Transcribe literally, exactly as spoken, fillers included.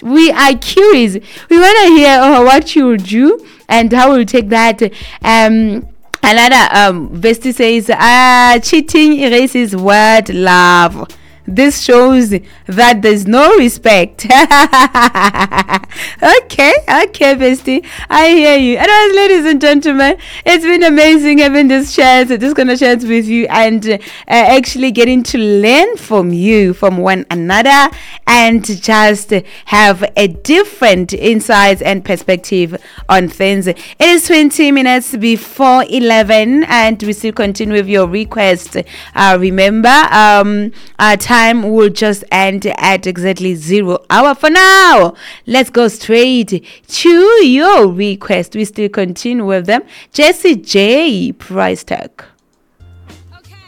we are curious. We want to hear uh, what you do and how we'll take that. Um, another um, Vesti says, ah, cheating erases word love. This shows that there's no respect. Okay, okay, bestie. I hear you. Anyways, ladies and gentlemen, it's been amazing having this chance, this kind of chance with you, and uh, actually getting to learn from you, from one another, and just have a different insights and perspective on things. It is twenty minutes before eleven, and we still continue with your request. Uh, remember, um, our time Time will just end at exactly zero hour. For now, let's go straight to your request. We still continue with them. Jessie J, Price Tag.